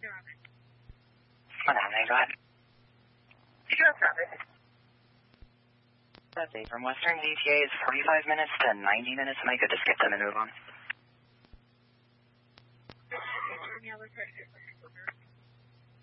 Go ahead. That's it. From Western DTA is 45 minutes to 90 minutes, and I could just skip them and move on.